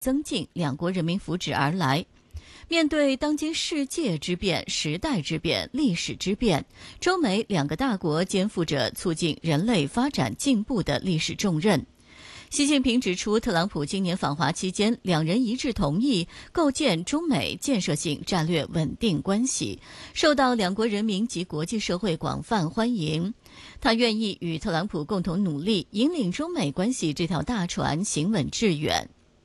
增进两国人民福祉而来。面对当今世界之变、时代之变、历史之变，中美两个大国肩负着促进人类发展进步的历史重任。习近平指出，特朗普今年访华期间，两人一致同意构建中美建设性战略稳定关系，受到两国人民及国际社会广泛欢迎。他愿意与特朗普共同努力，引领中美关系这条大船行稳致远。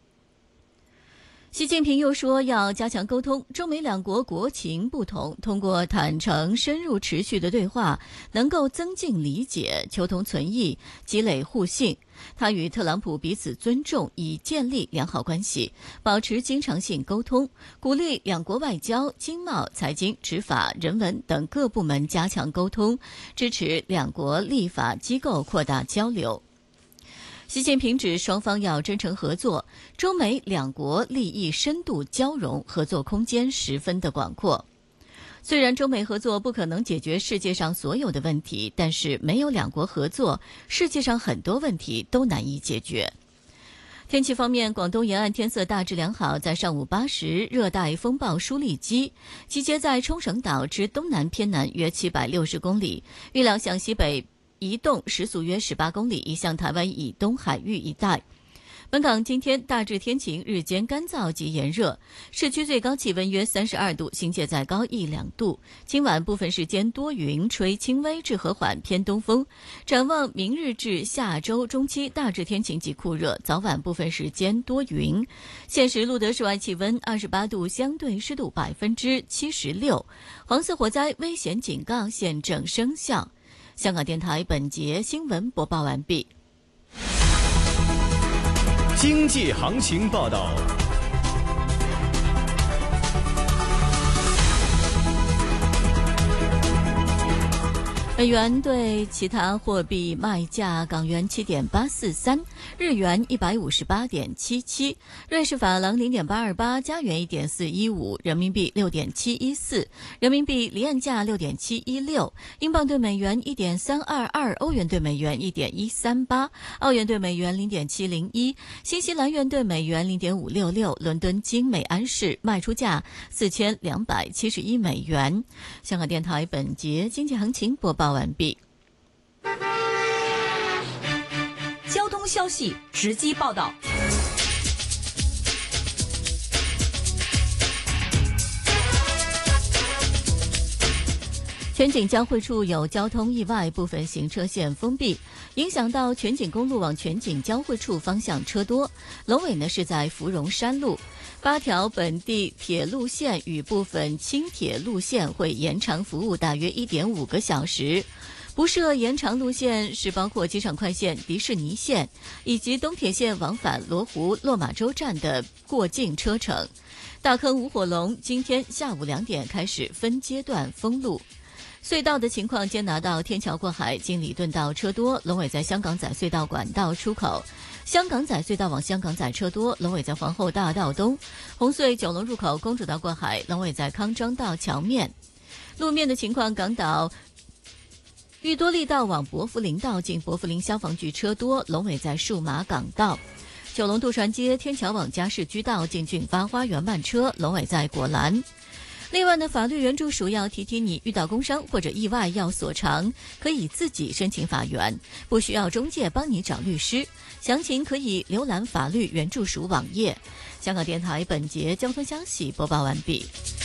习近平又说，要加强沟通，中美两国国情不同，通过坦诚、深入、持续的对话，能够增进理解、求同存异、积累互信。他与特朗普彼此尊重，以建立良好关系，保持经常性沟通，鼓励两国外交、经贸、财经、执法、人文等各部门加强沟通，支持两国立法机构扩大交流。习近平指双方要真诚合作，中美两国利益深度交融，合作空间十分的广阔。虽然中美合作不可能解决世界上所有的问题，但是没有两国合作，世界上很多问题都难以解决。天气方面，广东沿岸天色大致良好，在上午8时，热带风暴舒力基集结在冲绳岛之东南偏南约760公里，预料向西北移动，时速约18公里，移向台湾以东海域一带。本港今天大致天晴，日间干燥及炎热，市区最高气温约32度，新界再高1-2度。今晚部分时间多云，吹轻微至和缓偏东风。展望明日至下周中期，大致天晴及酷热，早晚部分时间多云。现时录得室外气温28度，相对湿度76%。黄色火灾危险警告现正生效。香港电台本节新闻播报完毕。 经济行情报道。 美元对其他货币卖价：港元7.843，日元158.77，瑞士法郎0.828，加元1.415，人民币6.714，人民币离岸价6.716，英镑对美元1.322，欧元对美元1.138，澳元对美元0.701，新西兰元对美元0.566。伦敦金每安士卖出价4271美元。香港电台本节经济行情播报完毕。 交通消息直击报道。 全景交汇处有交通意外，部分行车线封闭，影响到全景公路往全景交汇处方向车多。龙尾呢是在芙蓉山路，8条本地铁路线与部分轻铁路线会延长服务大约1.5个小时。不设延长路线是包括机场快线、迪士尼线以及东铁线往返罗湖、落马洲站的过境车程。大坑五火龙今天下午2点开始分阶段封路。隧道的情况，坚拿道天桥过海经礼顿道车多，龙尾在香港仔隧道管道出口；香港仔隧道往香港仔车多，龙尾在皇后大道东；红隧九龙入口公主道过海，龙尾在康庄道桥面。路面的情况，港岛裕多利道往伯福林道进伯福林消防局车多，龙尾在数码港道；九龙渡船街天桥往嘉士居道进俊发花园慢车，龙尾在果栏。另外呢，法律援助署要提提你，遇到工伤或者意外要索偿，可以自己申请法援，不需要中介帮你找律师。详情可以浏览法律援助署网页。香港电台本节交通消息播报完毕。